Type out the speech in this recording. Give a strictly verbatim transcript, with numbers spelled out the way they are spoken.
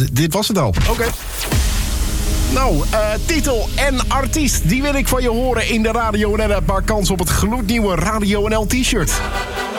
d- dit was het al. Oké. Okay. Nou, uh, titel en artiest, die wil ik van je horen in de Radio N L. Maak kans op het gloednieuwe Radio N L t-shirt.